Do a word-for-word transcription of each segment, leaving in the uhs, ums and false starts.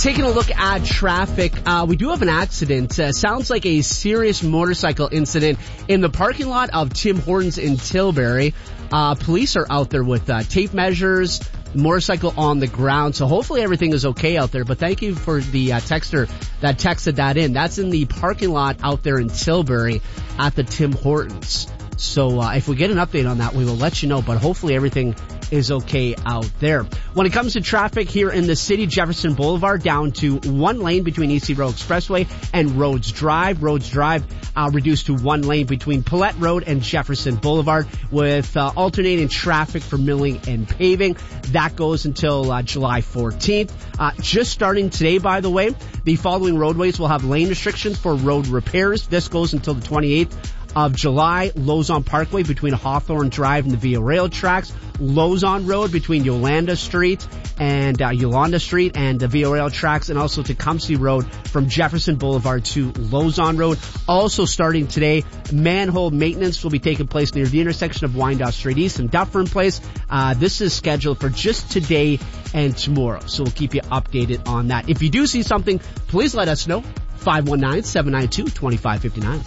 Taking a look at traffic, uh, we do have an accident. Uh, sounds like a serious motorcycle incident in the parking lot of Tim Hortons in Tilbury. Uh, police are out there with uh, tape measures, motorcycle on the ground. So hopefully everything is okay out there. But thank you for the uh, texter that texted that in. That's in the parking lot out there in Tilbury at the Tim Hortons. So uh, if we get an update on that, we will let you know. But hopefully everything is okay out there. When it comes to traffic here in the city, Jefferson Boulevard down to one lane between E C Road Expressway and Rhodes Drive. Rhodes Drive uh, reduced to one lane between Paulette Road and Jefferson Boulevard with uh, alternating traffic for milling and paving. That goes until uh, July fourteenth. Uh, just starting today, by the way, the following roadways will have lane restrictions for road repairs. This goes until the twenty-eighth of July. Lozon Parkway between Hawthorne Drive and the Via Rail tracks. Lozon Road between Yolanda Street and uh, Yolanda Street and the Via Rail tracks, and also Tecumseh Road from Jefferson Boulevard to Lozon Road. Also starting today, manhole maintenance will be taking place near the intersection of Wyandotte Street East and Dufferin Place. Uh, this is scheduled for just today and tomorrow, so we'll keep you updated on that. If you do see something, please let us know. five one nine, seven nine two, two five five nine.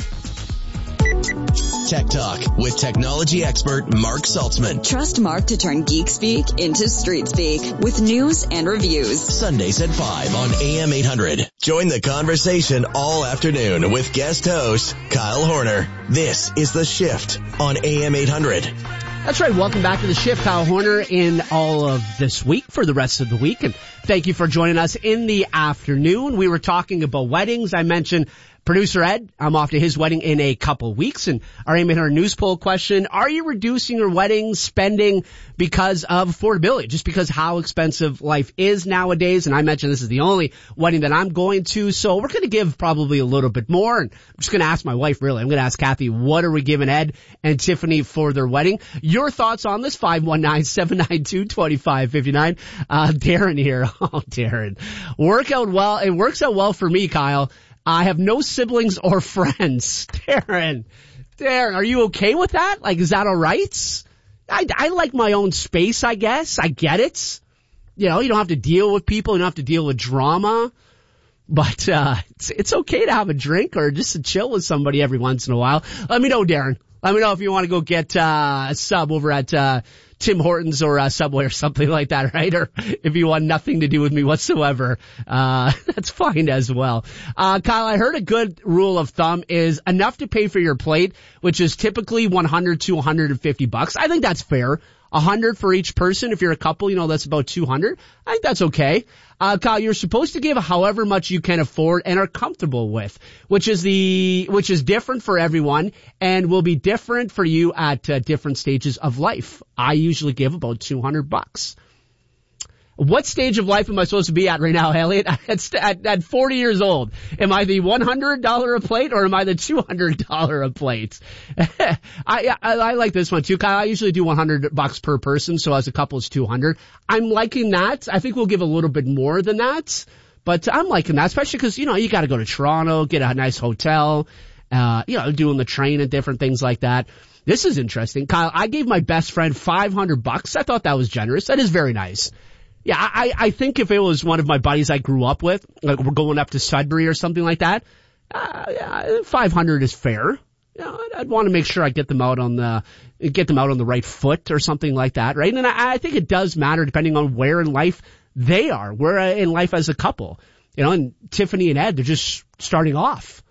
Tech Talk with technology expert Mark Saltzman. Trust Mark to turn geek speak into street speak with news and reviews. Sundays at five on A M eight hundred. Join the conversation all afternoon with guest host Kyle Horner. This is The Shift on A M eight hundred. That's right. Welcome back to The Shift. Kyle Horner in all of this week for the rest of the week. And thank you for joining us in the afternoon. We were talking about weddings. I mentioned Producer Ed, I'm off to his wedding in a couple weeks, and our aim at our news poll question, are you reducing your wedding spending because of affordability, just because how expensive life is nowadays? And I mentioned this is the only wedding that I'm going to, so we're going to give probably a little bit more, and I'm just going to ask my wife, really. I'm going to ask Kathy, what are we giving Ed and Tiffany for their wedding? Your thoughts on this, five one nine, seven nine two, two five five nine. Uh, Darren here. Oh, Darren. Work out well. It works out well for me, Kyle. I have no siblings or friends. Darren, Darren, are you okay with that? Like, is that all right? I, I like my own space, I guess. I get it. You know, you don't have to deal with people. You don't have to deal with drama. But uh it's, it's okay to have a drink or just to chill with somebody every once in a while. Let me know, Darren. Let me know if you want to go get uh, a sub over at uh Tim Hortons or uh, Subway or something like that, right? Or if you want nothing to do with me whatsoever, uh that's fine as well. Uh Kyle, I heard a good rule of thumb is enough to pay for your plate, which is typically one hundred to one hundred fifty bucks. I think that's fair. one hundred for each person. If you're a couple, you know, that's about two hundred. I think that's okay. Uh, Kyle, you're supposed to give however much you can afford and are comfortable with, which is the, which is different for everyone and will be different for you at uh, different stages of life. I usually give about two hundred bucks. What stage of life am I supposed to be at right now, Elliot? At, at, at forty years old, am I the one hundred dollars a plate or am I the two hundred dollars a plate? I, I, I like this one too, Kyle. I usually do one hundred bucks per person, so as a couple it's two hundred. I'm liking that. I think we'll give a little bit more than that, but I'm liking that, especially because, you know, you got to go to Toronto, get a nice hotel, uh, you know, doing the train and different things like that. This is interesting. Kyle, I gave my best friend five hundred bucks. I thought that was generous. That is very nice. Yeah, I, I think if it was one of my buddies I grew up with, like we're going up to Sudbury or something like that, uh, yeah, five hundred is fair. You know, I'd, I'd want to make sure I get them out on the, get them out on the right foot or something like that, right? And I, I think it does matter depending on where in life they are, where in life as a couple. You know, and Tiffany and Ed, they're just starting off.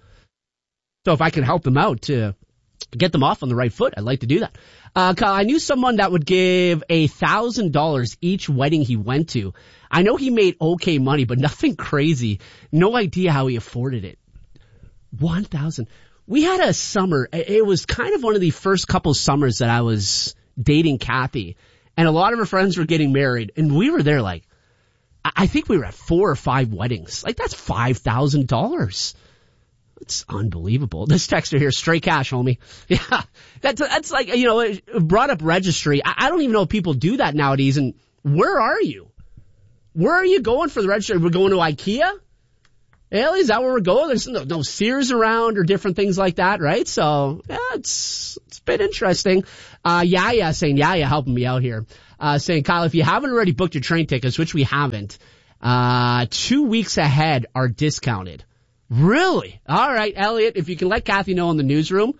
So if I can help them out to get them off on the right foot, I'd like to do that. Uh, Kyle, I knew someone that would give a thousand dollars each wedding he went to. I know he made okay money, but nothing crazy. No idea how he afforded it. One thousand. We had a summer. It was kind of one of the first couple summers that I was dating Kathy, and a lot of her friends were getting married, and we were there like, I think we were at four or five weddings. Like, that's five thousand dollars. It's unbelievable. This texter here, straight cash, homie. Yeah, that's that's like, you know, it brought up registry. I, I don't even know if people do that nowadays. And where are you? Where are you going for the registry? We're going to IKEA? Hey, is that where we're going? There's no, no Sears around or different things like that, right? So, yeah, it's it's a bit interesting. Uh, Yaya saying, Yaya helping me out here, uh, saying, Kyle, if you haven't already booked your train tickets, which we haven't, uh, two weeks ahead are discounted. Really? All right, Elliot, if you can let Kathy know in the newsroom,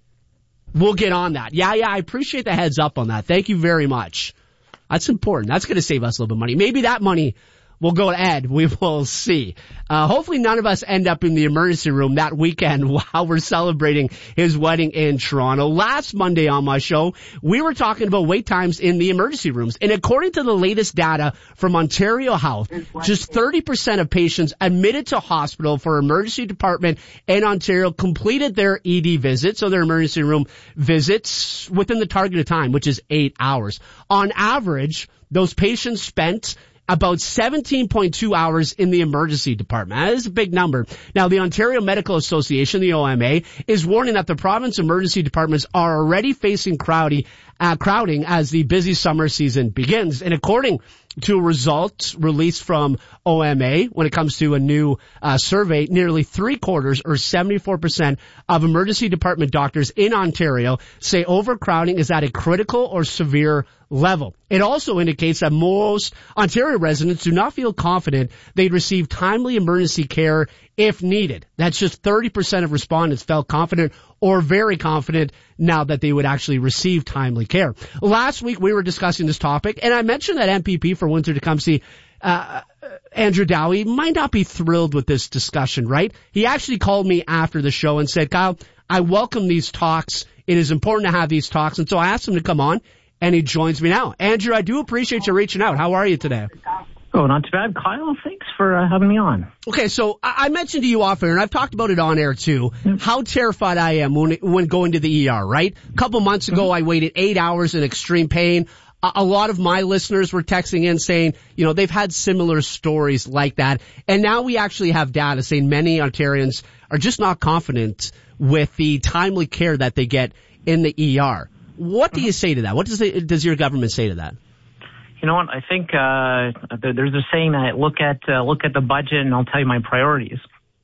we'll get on that. Yeah, yeah, I appreciate the heads up on that. Thank you very much. That's important. That's going to save us a little bit of money. Maybe that money will go to Ed. We will see. Uh, hopefully none of us end up in the emergency room that weekend while we're celebrating his wedding in Toronto. Last Monday on my show, we were talking about wait times in the emergency rooms. And according to the latest data from Ontario Health, just thirty percent of patients admitted to hospital for emergency department in Ontario completed their E D visits, so their emergency room visits, within the targeted time, which is eight hours. On average, those patients spent about seventeen point two hours in the emergency department. That is a big number. Now, the Ontario Medical Association, the O M A, is warning that the province emergency departments are already facing crowdy, uh, crowding as the busy summer season begins. And according to results released from O M A, when it comes to a new uh, survey, nearly three quarters or seventy-four percent of emergency department doctors in Ontario say overcrowding is at a critical or severe level. It also indicates that most Ontario residents do not feel confident they'd receive timely emergency care if needed. That's just thirty percent of respondents felt confident or very confident now that they would actually receive timely care. Last week we were discussing this topic, and I mentioned that M P P for Windsor-Tecumseh, uh, Andrew Dowie, might not be thrilled with this discussion, right? He actually called me after the show and said, Kyle, I welcome these talks. It is important to have these talks. And so I asked him to come on, and he joins me now. Andrew, I do appreciate you reaching out. How are you today? Oh, not too bad, Kyle. Thanks for uh, having me on. Okay, so I mentioned to you off air, and I've talked about it on air too, how terrified I am when when going to the E R, right? A couple months ago, I waited eight hours in extreme pain. A, a lot of my listeners were texting in saying, you know, they've had similar stories like that. And now we actually have data saying many Ontarians are just not confident with the timely care that they get in the E R. What do you say to that? What does the, does your government say to that? You know what? I think uh, there's a saying that look at uh, look at the budget, and I'll tell you my priorities.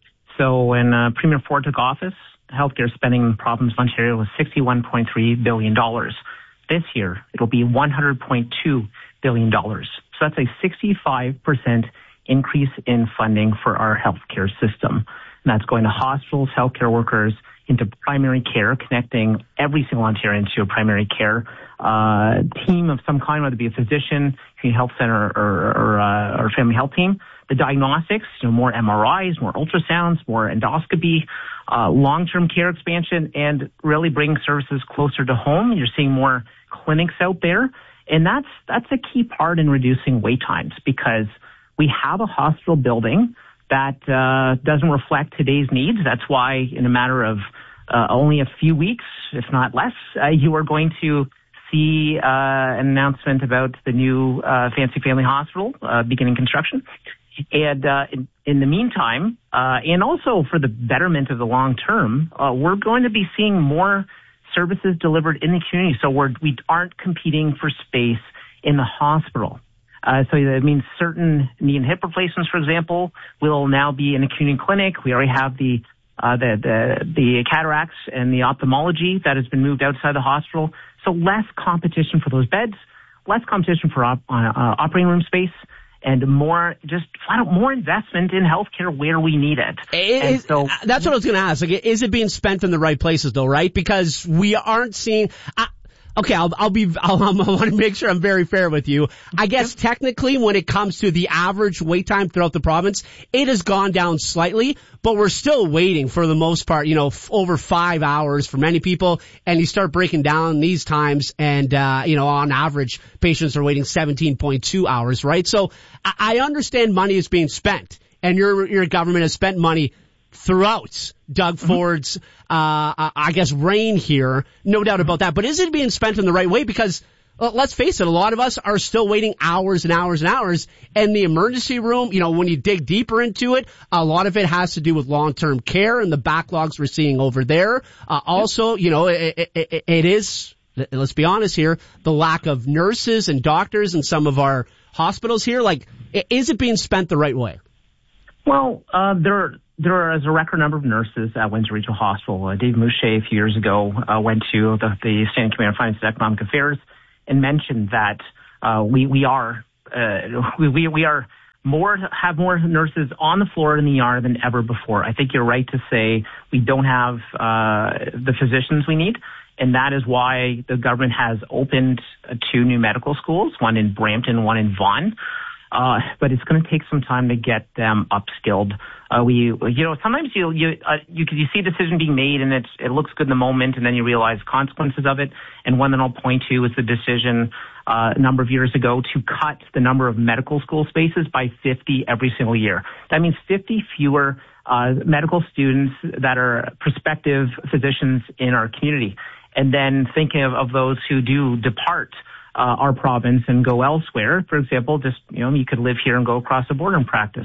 So when uh, Premier Ford took office, healthcare spending in the province of Ontario was sixty-one point three billion dollars. This year, it'll be one hundred point two billion dollars. So that's a sixty-five percent increase in funding for our healthcare system. And that's going to hospitals, healthcare workers, into primary care, connecting every single Ontarian to a primary care uh, team of some kind, whether it be a physician, community health center, or or, uh, or family health team. The diagnostics, you know, more M R Is, more ultrasounds, more endoscopy, uh, long-term care expansion, and really bringing services closer to home. You're seeing more clinics out there, and that's that's a key part in reducing wait times, because we have a hospital building that uh, doesn't reflect today's needs. That's why in a matter of uh, only a few weeks, if not less, uh, you are going to see uh, an announcement about the new uh, Fancy Family Hospital uh, beginning construction. And uh, in, in the meantime, uh, and also for the betterment of the long term, uh, we're going to be seeing more services delivered in the community. So we're, we aren't competing for space in the hospital. Uh, so that means certain knee and hip replacements, for example, will now be in a community clinic. We already have the, uh, the, the, the cataracts and the ophthalmology that has been moved outside the hospital. So less competition for those beds, less competition for op, uh, uh, operating room space, and more, just flat out more investment in healthcare where we need it. Is, so that's what I was going to ask. Like, is it being spent in the right places though, right? Because we aren't seeing, I, Okay, I'll, I'll be, I'll, I want to make sure I'm very fair with you. I guess technically when it comes to the average wait time throughout the province, it has gone down slightly, but we're still waiting for the most part, you know, f- over five hours for many people. And you start breaking down these times and, uh, you know, on average, patients are waiting seventeen point two hours, right? So I, I understand money is being spent, and your, your government has spent money throughout Doug mm-hmm. Ford's, uh, I guess, reign here. No doubt about that. But is it being spent in the right way? Because, well, let's face it, a lot of us are still waiting hours and hours and hours. And the emergency room, you know, when you dig deeper into it, a lot of it has to do with long-term care and the backlogs we're seeing over there. Uh, also, you know, it, it, it is, let's be honest here, the lack of nurses and doctors in some of our hospitals here. Like, is it being spent the right way? Well, uh, there there is a record number of nurses at Windsor Regional Hospital. Uh, Dave Moucher, a few years ago, uh, went to the, the Standing Committee on Finance and Economic Affairs and mentioned that uh, we we are uh, we we are more have more nurses on the floor in the E R than ever before. I think you're right to say we don't have uh, the physicians we need, and that is why the government has opened uh, two new medical schools, one in Brampton, one in Vaughan. Uh, but it's going to take some time to get them upskilled. Uh, we, you know, sometimes you, you, uh, you, you see a decision being made and it's, it looks good in the moment and then you realize consequences of it. And one that I'll point to is the decision, uh, a number of years ago to cut the number of medical school spaces by fifty every single year. That means fifty fewer, uh, medical students that are prospective physicians in our community. And then thinking of, of those who do depart Uh, our province and go elsewhere. For example, just, you know, you could live here and go across the border and practice.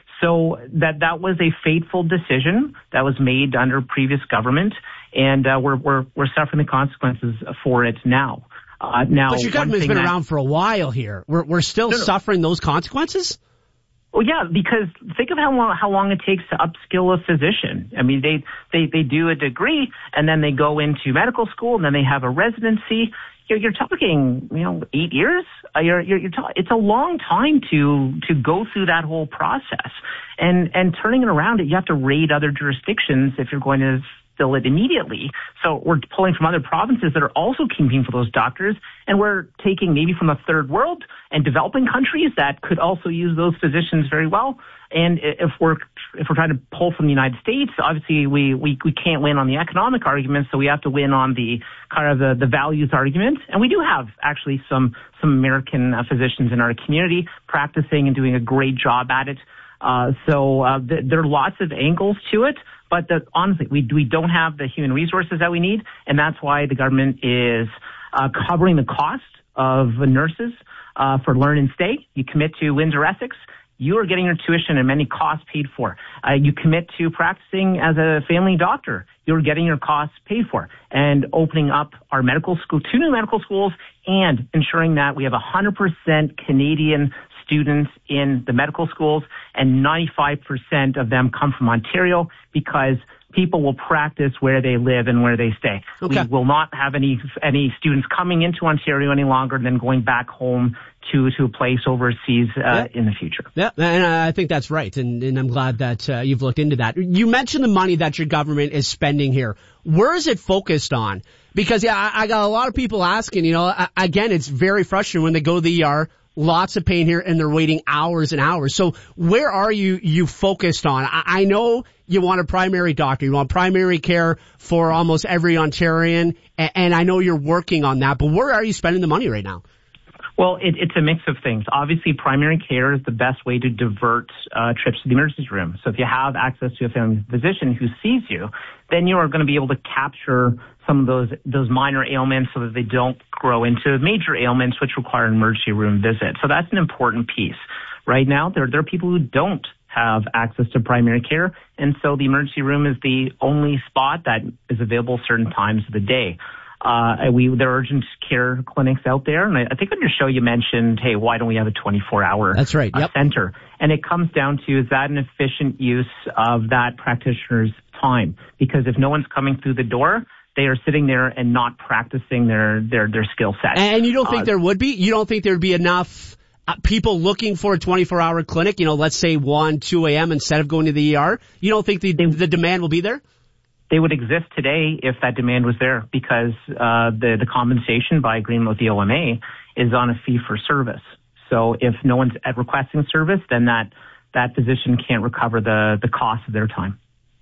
So that, that was a fateful decision that was made under previous government, and uh, we're, we're, we're suffering the consequences for it now. Uh, now, but your government's been that, around for a while here. We're, we're still no, no. suffering those consequences? Well, yeah, because think of how long, how long it takes to upskill a physician. I mean, they, they, they do a degree and then they go into medical school and then they have a residency. You're, you're talking, you know, eight years. Uh, you're, you're, you're ta- it's a long time to to go through that whole process, and and turning it around. You have to raid other jurisdictions if you're going to fill it immediately. So we're pulling from other provinces that are also competing for those doctors, and we're taking maybe from the third world and developing countries that could also use those physicians very well. And if we're if we're trying to pull from the United States, obviously we, we, we can't win on the economic argument, so we have to win on the kind of the, the values argument. And we do have actually some some American uh, physicians in our community practicing and doing a great job at it. Uh, so uh, th- there are lots of angles to it, but the, honestly, we we don't have the human resources that we need, and that's why the government is uh, covering the cost of nurses uh, for Learn and Stay. You commit to Windsor Essex, you are getting your tuition and many costs paid for. Uh, you commit to practicing as a family doctor, you're getting your costs paid for. And opening up our medical school, two new medical schools, and ensuring that we have one hundred percent Canadian students in the medical schools, and ninety-five percent of them come from Ontario, because people will practice where they live and where they stay. Okay. We will not have any any students coming into Ontario any longer than going back home to to a place overseas uh, yeah. in the future. Yeah, and I think that's right, and, and I'm glad that uh, you've looked into that. You mentioned the money that your government is spending here. Where is it focused on? Because, yeah, I, I got a lot of people asking, you know, I, again, it's very frustrating when they go to the E R, lots of pain here, and they're waiting hours and hours. So where are you you focused on? I, I know you want a primary doctor. You want primary care for almost every Ontarian, and, and I know you're working on that, but where are you spending the money right now? Well, it, it's a mix of things. Obviously, primary care is the best way to divert uh, trips to the emergency room. So if you have access to a family physician who sees you, then you are going to be able to capture some of those those minor ailments so that they don't grow into major ailments which require an emergency room visit. So that's an important piece. Right now, there, there are people who don't have access to primary care, and so the emergency room is the only spot that is available certain times of the day. Uh, we, there are urgent care clinics out there. And I, I think on your show you mentioned, hey, why don't we have a twenty-four hour That's right. Yep. uh, center? And it comes down to, is that an efficient use of that practitioner's time? Because if no one's coming through the door, they are sitting there and not practicing their, their, their skill set. And you don't think uh, there would be? You don't think there would be enough uh, people looking for a twenty-four hour clinic, you know, let's say one, two a.m. instead of going to the E R? You don't think the, they, the demand will be there? They would exist today if that demand was there, because uh, the, the compensation by agreement with the O M A is on a fee for service. So if no one's at requesting service, then that, that physician can't recover the, the cost of their time.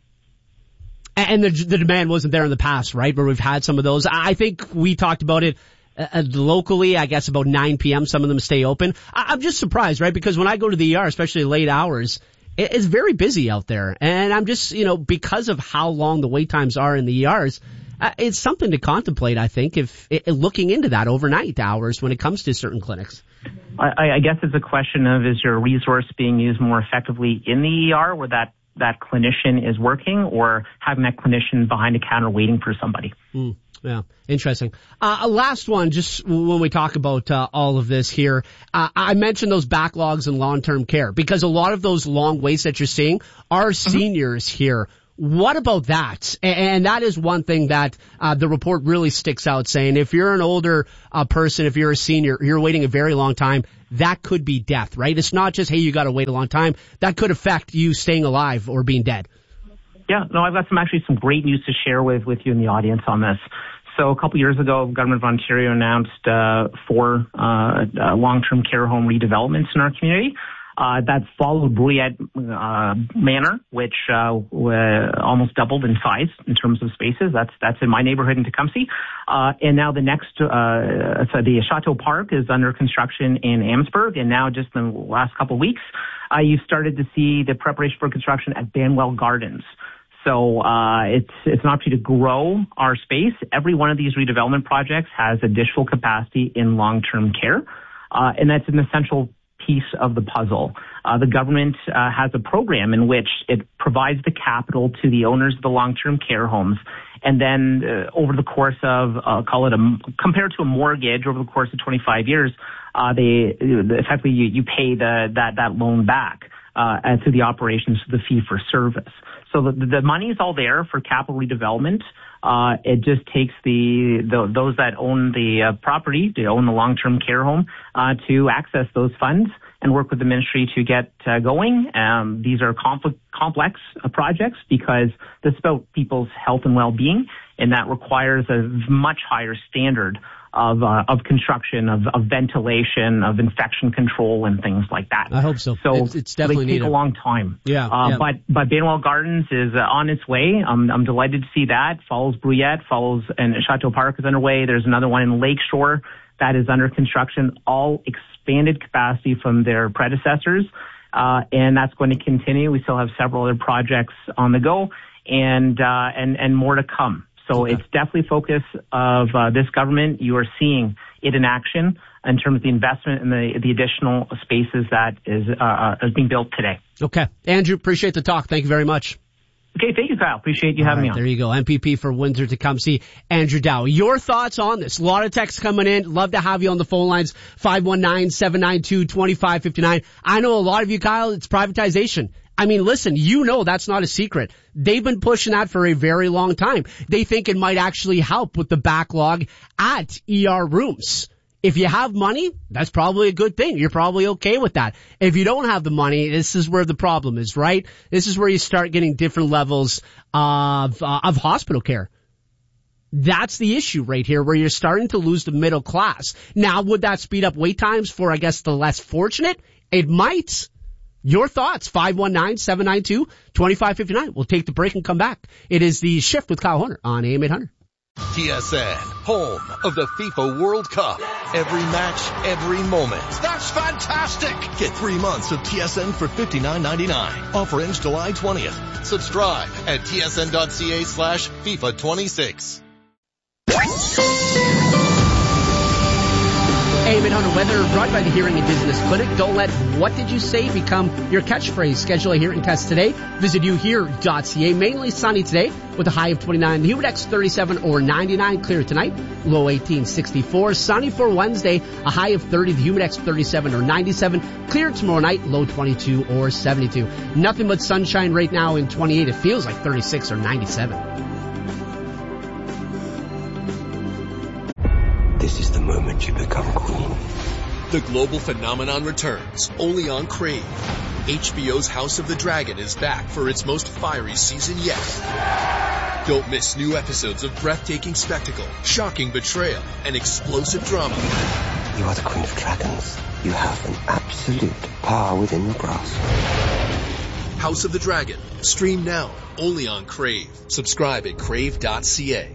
And the, the demand wasn't there in the past, right? Where we've had some of those. I think we talked about it uh, locally, I guess about nine p.m. Some of them stay open. I, I'm just surprised, right? Because when I go to the E R, especially late hours, it's very busy out there. And I'm just, you know, because of how long the wait times are in the E Rs, uh, it's something to contemplate, I think, if it, looking into that overnight hours when it comes to certain clinics. I, I guess it's a question of, is your resource being used more effectively in the E R where that, that clinician is working, or having that clinician behind a counter waiting for somebody? Mm. Yeah, interesting. Uh, last one, just when we talk about uh, all of this here, uh, I mentioned those backlogs in long-term care, because a lot of those long waits that you're seeing are seniors mm-hmm. here. What about that? And that is one thing that uh, the report really sticks out, saying if you're an older uh, person, if you're a senior, you're waiting a very long time, that could be death, right? It's not just, hey, you got to wait a long time. That could affect you staying alive or being dead. Yeah, no, I've got some actually some great news to share with, with you and the audience on this. So a couple years ago, the government of Ontario announced uh, four uh, uh, long-term care home redevelopments in our community. Uh, that followed Bruyette uh, Manor, which uh, w- almost doubled in size in terms of spaces. That's that's in my neighborhood in Tecumseh. Uh, and now the next, uh, so the Chateau Park is under construction in Amherstburg. And now just in the last couple of weeks, uh, you've started to see the preparation for construction at Banwell Gardens. So uh, it's it's an opportunity to grow our space. Every one of these redevelopment projects has additional capacity in long-term care, uh, and that's an essential piece of the puzzle. Uh, the government uh, has a program in which it provides the capital to the owners of the long-term care homes, and then uh, over the course of, uh, call it a, compared to a mortgage, over the course of twenty-five years, uh, they effectively you, you pay the that that loan back uh, to the operations, the fee for service. So the, the money is all there for capital redevelopment. Uh, it just takes the, the those that own the uh, property, they own the long-term care home, uh, to access those funds and work with the ministry to get uh, going. Um, these are compl- complex uh, projects because this is about people's health and well-being, and that requires a much higher standard of uh, of construction, of, of ventilation, of infection control, and things like that. I hope so. So it's, it's definitely they take needed. a long time. Yeah, uh, yeah. But but Banwell Gardens is uh, on its way. Um, I'm delighted to see that. Follows Bruyette, follows, and Chateau Park is underway. There's another one in Lakeshore that is under construction. All expanded capacity from their predecessors, uh, and that's going to continue. We still have several other projects on the go, and uh, and and more to come. So okay. It's definitely focus of uh, this government. You are seeing it in action in terms of the investment and the the additional spaces that is uh, is being built today. Okay. Andrew, appreciate the talk. Thank you very much. Okay, thank you, Kyle. Appreciate you All having right, me on. There you go. M P P for Windsor Tecumseh, Andrew Dow. Your thoughts on this? A lot of texts coming in. Love to have you on the phone lines. five one nine, seven nine two, two five five nine. I know a lot of you, Kyle, it's privatization. I mean, listen, you know that's not a secret. They've been pushing that for a very long time. They think it might actually help with the backlog at E R rooms. If you have money, that's probably a good thing. You're probably okay with that. If you don't have the money, this is where the problem is, right? This is where you start getting different levels of, uh, of hospital care. That's the issue right here, where you're starting to lose the middle class. Now, would that speed up wait times for, I guess, the less fortunate? It might. Your thoughts, five one nine, seven nine two, two five five nine. We'll take the break and come back. It is The Shift with Kyle Horner on A M eight hundred. T S N, home of the FIFA World Cup. Every match, every moment. That's fantastic! Get three months of T S N for fifty-nine ninety-nine. Offer ends July twentieth. Subscribe at tsn.ca slash FIFA 26. A M eight hundred weather brought by the Hearing and Dizziness Clinic. Don't let what did you say become your catchphrase. Schedule a hearing test today. Visit u hear dot c a. Mainly sunny today with a high of twenty-nine. The humid index thirty-seven or ninety-nine. Clear tonight. Low eighteen, sixty-four. Sunny for Wednesday. A high of thirty. The humid index thirty-seven or ninety-seven. Clear tomorrow night. Low twenty-two or seventy-two. Nothing but sunshine right now in twenty-eight. It feels like thirty-six or ninety-seven. This is the moment you become queen. The global phenomenon returns, only on Crave. H B O's House of the Dragon is back for its most fiery season yet. Don't miss new episodes of breathtaking spectacle, shocking betrayal, and explosive drama. You are the Queen of Dragons. You have an absolute power within your grasp. House of the Dragon. Stream now, only on Crave. Subscribe at crave dot c a.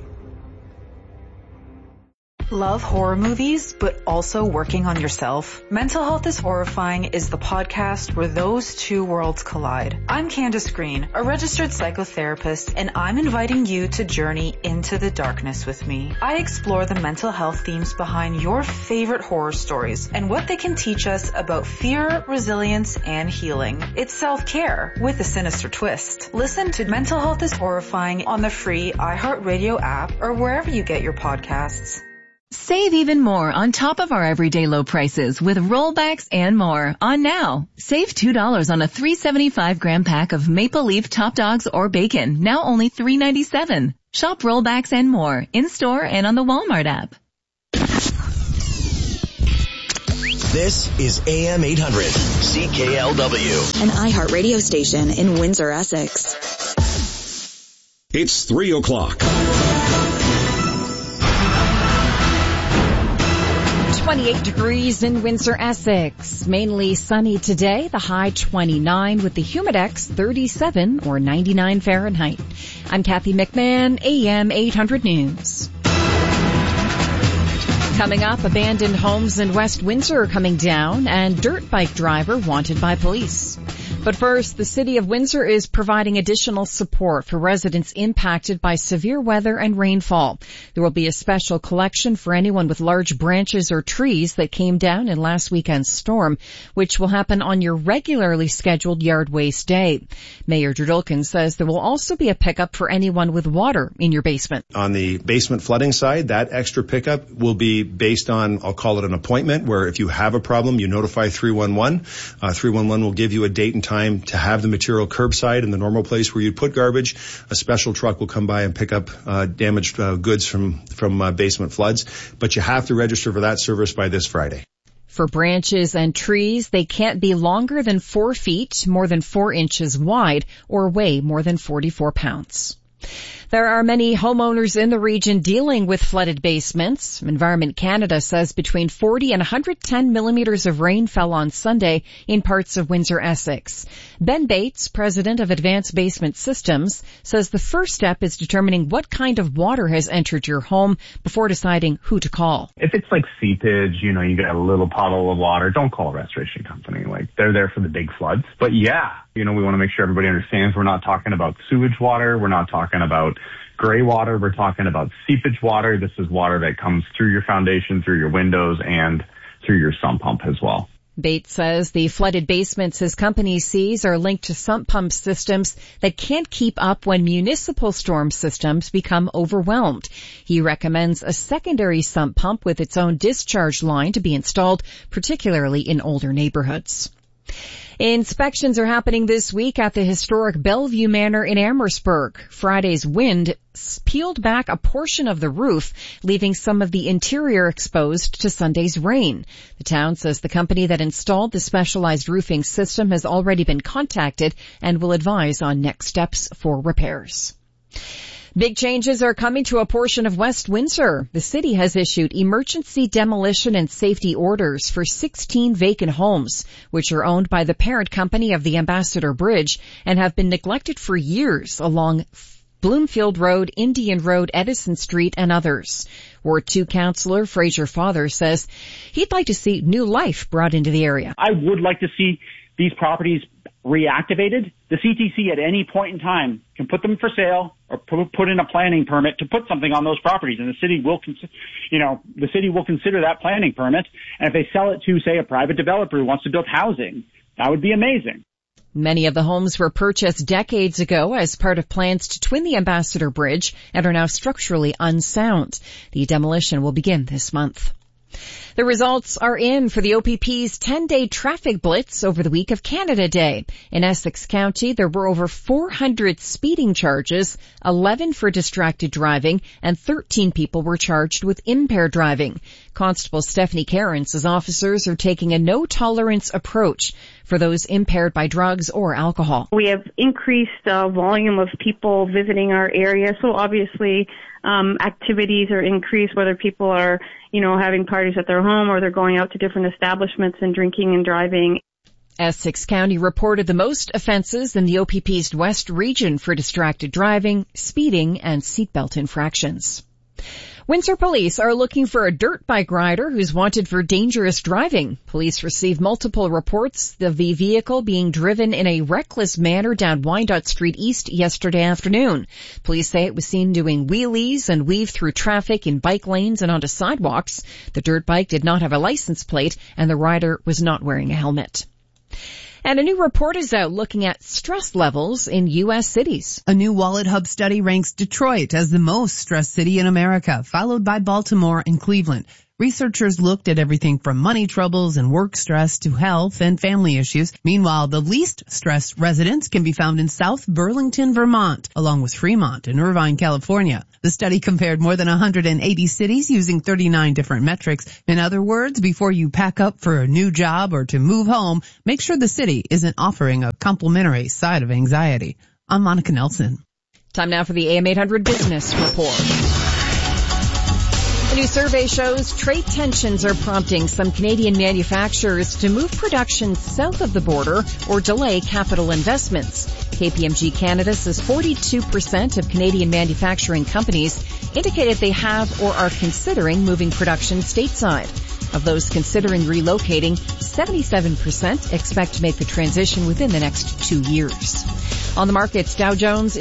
Love horror movies, but also working on yourself? Mental Health is Horrifying is the podcast where those two worlds collide. I'm Candace Green, a registered psychotherapist, and I'm inviting you to journey into the darkness with me. I explore the mental health themes behind your favorite horror stories and what they can teach us about fear, resilience, and healing. It's self-care with a sinister twist. Listen to Mental Health is Horrifying on the free iHeartRadio app or wherever you get your podcasts. Save even more on top of our everyday low prices with rollbacks and more on now. Save two dollars on a three seventy-five gram pack of Maple Leaf Top Dogs or bacon, now only three ninety-seven. Shop rollbacks and more in-store and on the Walmart app. This is A M eight hundred, C K L W. An iHeart radio station in Windsor, Essex. It's three o'clock. twenty-eight degrees in Windsor, Essex. Mainly sunny today, the high twenty-nine with the humidex thirty-seven or ninety-nine Fahrenheit. I'm Kathy McMahon, A M eight hundred News. Coming up, abandoned homes in West Windsor are coming down and dirt bike driver wanted by police. But first, the City of Windsor is providing additional support for residents impacted by severe weather and rainfall. There will be a special collection for anyone with large branches or trees that came down in last weekend's storm, which will happen on your regularly scheduled yard waste day. Mayor Durdulkin says there will also be a pickup for anyone with water in your basement. On the basement flooding side, that extra pickup will be based on, I'll call it an appointment, where if you have a problem, you notify three one one. Uh, three one one will give you a date and time to have the material curbside in the normal place where you'd put garbage. A special truck will come by and pick up uh, damaged uh, goods from, from uh, basement floods. But you have to register for that service by this Friday. For branches and trees, they can't be longer than four feet, more than four inches wide, or weigh more than forty-four pounds. There are many homeowners in the region dealing with flooded basements. Environment Canada says between forty and one hundred ten millimeters of rain fell on Sunday in parts of Windsor, Essex. Ben Bates, president of Advanced Basement Systems, says the first step is determining what kind of water has entered your home before deciding who to call. If it's like seepage, you know, you get a little puddle of water, don't call a restoration company. Like, they're there for the big floods. But yeah, you know, we want to make sure everybody understands we're not talking about sewage water. We're not talking about gray water. We're talking about seepage water. This is water that comes through your foundation, through your windows, and through your sump pump as well. Bates says the flooded basements his company sees are linked to sump pump systems that can't keep up when municipal storm systems become overwhelmed. He recommends a secondary sump pump with its own discharge line to be installed, particularly in older neighborhoods. Inspections are happening this week at the historic Bellevue Manor in Amherstburg. Friday's wind peeled back a portion of the roof, leaving some of the interior exposed to Sunday's rain. The town says the company that installed the specialized roofing system has already been contacted and will advise on next steps for repairs. Big changes are coming to a portion of West Windsor. The city has issued emergency demolition and safety orders for sixteen vacant homes, which are owned by the parent company of the Ambassador Bridge and have been neglected for years along Bloomfield Road, Indian Road, Edison Street, and others. Ward two Councillor Fraser Father says he'd like to see new life brought into the area. I would like to see these properties reactivated. The C T C at any point in time can put them for sale or put in a planning permit to put something on those properties, and the city will, you know, the city will consider that planning permit. And if they sell it to, say, a private developer who wants to build housing, that would be amazing. Many of the homes were purchased decades ago as part of plans to twin the Ambassador Bridge and are now structurally unsound. The demolition will begin this month. The results are in for the O P P's ten-day traffic blitz over the week of Canada Day. In Essex County, there were over four hundred speeding charges, eleven for distracted driving, and thirteen people were charged with impaired driving. Constable Stephanie Caron says officers are taking a no-tolerance approach for those impaired by drugs or alcohol. We have increased uh, volume of people visiting our area, so obviously um, activities are increased, whether people are, you know, having parties at their home or they're going out to different establishments and drinking and driving. Essex County reported the most offenses in the O P P's West region for distracted driving, speeding, and seatbelt infractions. Windsor police are looking for a dirt bike rider who's wanted for dangerous driving. Police received multiple reports of the vehicle being driven in a reckless manner down Wyandotte Street East yesterday afternoon. Police say it was seen doing wheelies and weave through traffic in bike lanes and onto sidewalks. The dirt bike did not have a license plate and the rider was not wearing a helmet. And a new report is out looking at stress levels in U S cities. A new Wallet Hub study ranks Detroit as the most stressed city in America, followed by Baltimore and Cleveland. Researchers looked at everything from money troubles and work stress to health and family issues. Meanwhile, the least stressed residents can be found in South Burlington, Vermont, along with Fremont and Irvine, California. The study compared more than one hundred eighty cities using thirty-nine different metrics. In other words, before you pack up for a new job or to move home, make sure the city isn't offering a complimentary side of anxiety. I'm Monica Nelson. Time now for the A M eight hundred Business Report. A new survey shows trade tensions are prompting some Canadian manufacturers to move production south of the border or delay capital investments. K P M G Canada says forty-two percent of Canadian manufacturing companies indicated they have or are considering moving production stateside. Of those considering relocating, seventy-seven percent expect to make the transition within the next two years. On the markets, Dow Jones